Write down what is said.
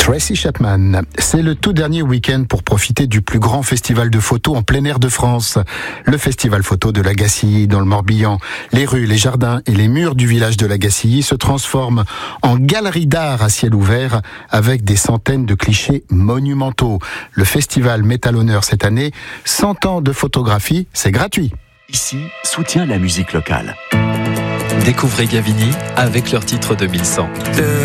Tracy Chapman. C'est le tout dernier week-end pour profiter du plus grand festival de photos en plein air de France. Le festival photo de la Gacilly dans le Morbihan. Les rues, les jardins et les murs du village de la Gacilly se transforment en galerie d'art à ciel ouvert avec des centaines de clichés monumentaux. Le festival met à l'honneur cette année 100 ans de photographie, c'est gratuit. Ici, soutient la musique locale. Découvrez Gavini avec leur titre 2100.